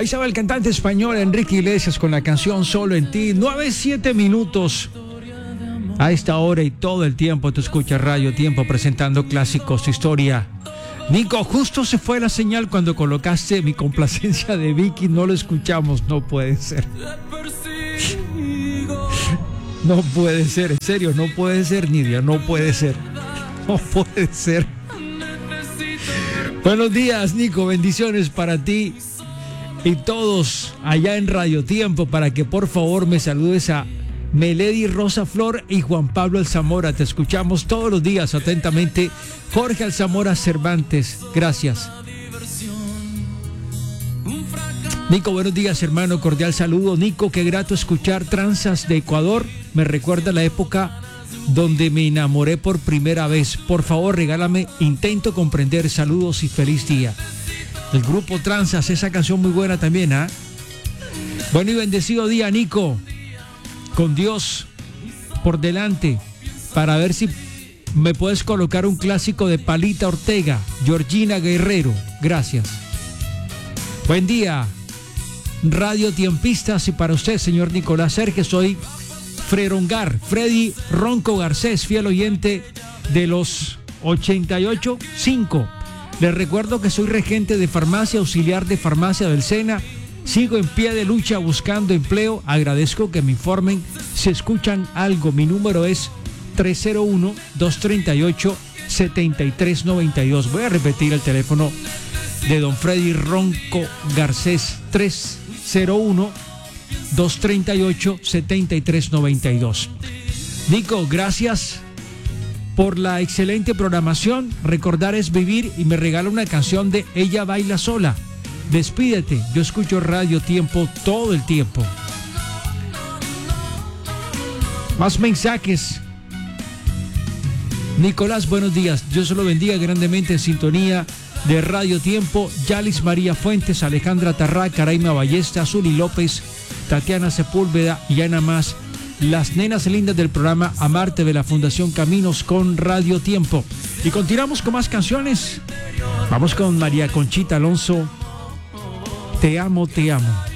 Ahí estaba el cantante español Enrique Iglesias con la canción Solo en ti. 9-7 minutos. A esta hora y todo el tiempo te escucha Radio Tiempo presentando clásicos de historia. Nico, justo se fue la señal cuando colocaste mi complacencia de Vicky. No lo escuchamos, no puede ser. No puede ser, en serio, no puede ser, Nidia, no puede ser. No puede ser. Buenos días, Nico, bendiciones para ti y todos allá en Radio Tiempo, para que por favor me saludes a Melody Rosa Flor y Juan Pablo Alzamora. Te escuchamos todos los días atentamente. Jorge Alzamora Cervantes, gracias. Nico, buenos días, hermano, cordial saludo. Nico, qué grato escuchar Tranzas de Ecuador. Me recuerda la época donde me enamoré por primera vez. Por favor, regálame Intento Comprender. Saludos y feliz día. El grupo Tranzas, esa canción muy buena también, ¿ah? Bueno y bendecido día, Nico. Con Dios por delante, para ver si me puedes colocar un clásico de Palita Ortega, Georgina Guerrero. Gracias. Buen día, Radio Tiempistas, y para usted, señor Nicolás Sergio, soy Frerongar, Freddy Ronco Garcés, fiel oyente de los 88.5. Les recuerdo que soy regente de farmacia, auxiliar de farmacia del SENA. Sigo en pie de lucha buscando empleo. Agradezco que me informen si escuchan algo. Mi número es 301-238-7392. Voy a repetir el teléfono de don Freddy Ronco Garcés, 301-238-7392. Nico, gracias por la excelente programación. Recordar es vivir, y me regala una canción de Ella Baila Sola. Despídete, yo escucho Radio Tiempo todo el tiempo. Más mensajes. Nicolás, buenos días. Dios lo bendiga grandemente en sintonía de Radio Tiempo. Yalis María Fuentes, Alejandra Tarrá, Caraima Ballesta, Zuli López, Tatiana Sepúlveda y Ana Más. Las nenas lindas del programa Amarte de la Fundación Caminos con Radio Tiempo. Y continuamos con más canciones. Vamos con María Conchita Alonso. Te amo, te amo.